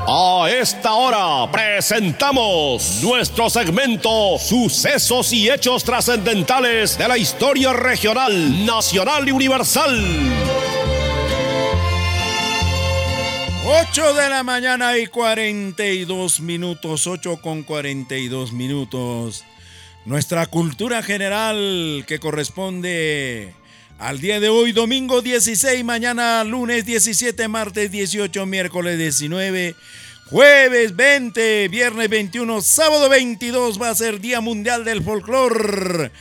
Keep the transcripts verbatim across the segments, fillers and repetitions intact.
A esta hora presentamos nuestro segmento Sucesos y Hechos Trascendentales de la Historia Regional, Nacional y Universal. ocho de la mañana y cuarenta y dos minutos, ocho con cuarenta y dos minutos. Nuestra cultura general que corresponde al día de hoy, domingo dieciséis, mañana lunes diecisiete, martes dieciocho, miércoles diecinueve, jueves veinte, viernes veintiuno, sábado veintidós va a ser Día Mundial del Folclor.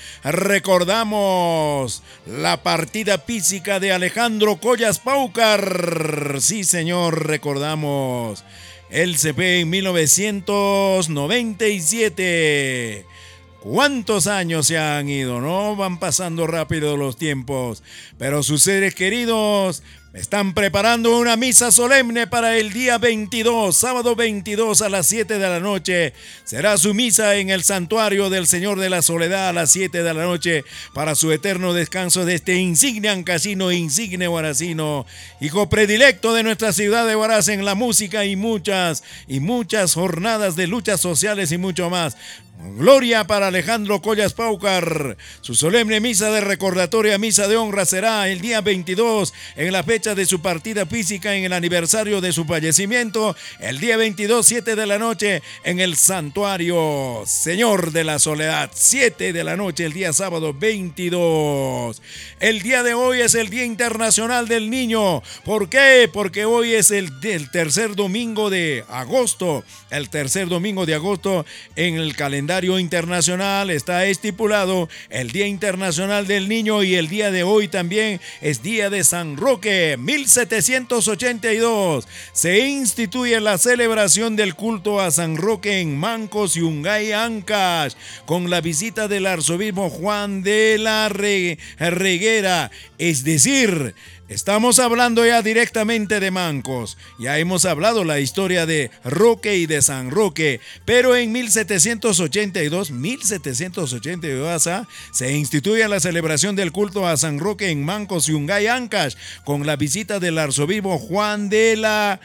Recordamos la partida física de Alejandro Collas Paucar. Sí, señor, recordamos. Él se fue en mil novecientos noventa y siete. ¿Cuántos años se han ido, no? Van pasando rápido los tiempos, pero sus seres queridos están preparando una misa solemne para el día veintidós, sábado veintidós a las siete de la noche. Será su misa en el santuario del Señor de la Soledad a las siete de la noche para su eterno descanso de este insigne ancasino, insigne huaracino, hijo predilecto de nuestra ciudad de Huaraz en la música y muchas, y muchas jornadas de luchas sociales y mucho más. Gloria para Alejandro Collas Paucar. Su solemne misa de recordatoria, misa de honra, será el día veintidós en la fecha de su partida física, en el aniversario de su fallecimiento, el día veintidós, siete de la noche en el santuario Señor de la Soledad, siete de la noche el día sábado veintidós. El día de hoy es el Día Internacional del Niño. ¿Por qué? Porque hoy es el, el tercer domingo de agosto, el tercer domingo de agosto en el calendario internacional está estipulado el Día Internacional del Niño, y el día de hoy también es Día de San Roque. mil setecientos ochenta y dos se instituye la celebración del culto a San Roque en Mancos, Yungay, Ancash, con la visita del arzobispo Juan de la Reguera, es decir, estamos hablando ya directamente de Mancos. Ya hemos hablado la historia de Roque y de San Roque, pero en mil setecientos ochenta y dos, mil setecientos ochenta y dos ¿ah? se instituye la celebración del culto a San Roque en Mancos, Yungay, Ancash, con la visita del arzobispo Juan de la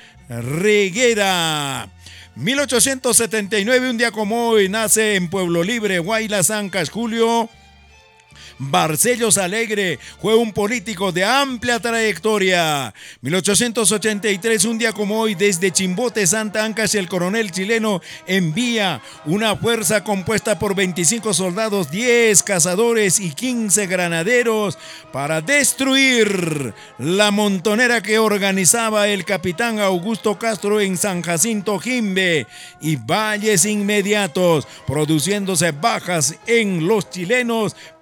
Reguera. mil ochocientos setenta y nueve, un día como hoy, nace en Pueblo Libre, Huaylas, Ancash, Julio Barcellos Alegre. Fue un político de amplia trayectoria. mil ochocientos ochenta y tres, un día como hoy, desde Chimbote, Santa Ancash, el coronel chileno envía una fuerza compuesta por veinticinco soldados, diez cazadores y quince granaderos para destruir la montonera que organizaba el capitán Augusto Castro en San Jacinto, Jimbe y valles inmediatos, produciéndose bajas en los chilenos,